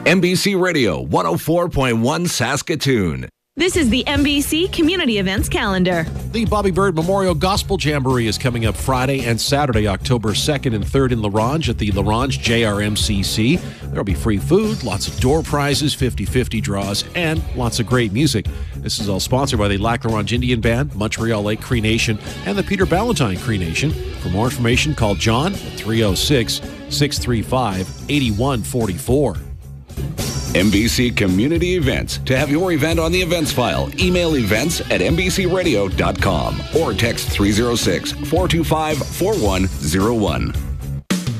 NBC Radio 104.1 Saskatoon. This is the NBC Community Events Calendar. The Bobby Bird Memorial Gospel Jamboree is coming up Friday and Saturday, October 2nd and 3rd in La Ronge at the La Ronge JRMCC. There will be free food, lots of door prizes, 50-50 draws, and lots of great music. This is all sponsored by the Lac La Ronge Indian Band, Montreal Lake Cree Nation, and the Peter Ballantyne Cree Nation. For more information, call John at 306-635-8144. NBC Community Events. To have your event on the events file, email events@nbcradio.com or text 306-425-4101.